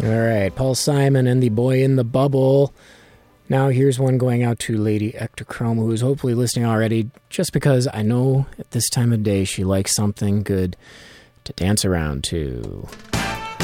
All right, Paul Simon and the Boy in the Bubble. Now here's one going out to Lady Ectochrome, who is hopefully listening already, just because I know at this time of day she likes something good to dance around to.